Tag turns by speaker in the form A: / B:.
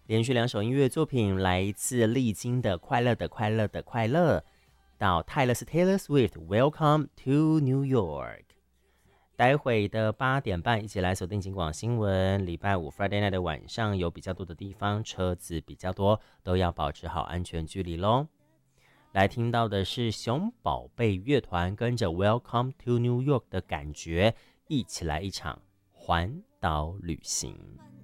A: 连续2首音乐作品来自历经的快乐的快乐的快乐，到泰勒斯 Taylor Swift Welcome to New York。待会的8点半一起来锁定警广新闻。礼拜五 Friday night 的晚上有比较多的地方车子比较多，都要保持好安全距离咯。来听到的是熊宝贝乐团跟着 Welcome to New York 的感觉，一起来一场环岛旅行。